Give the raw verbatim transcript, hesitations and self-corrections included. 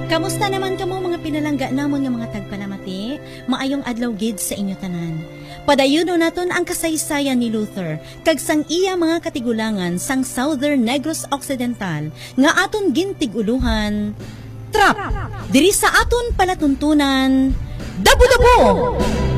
Kamusta naman kamo mga pinalangga namon nga mga tagpanamati? Maayong adlaw gid sa inyo tanan. Padayuno naton ang kasaysayan ni Luther kag sang iya mga katigulangan sang Southern Negros Occidental nga aton gintiguluhan. Trap! Diri sa aton palatuntunan, Dabo-Dabo!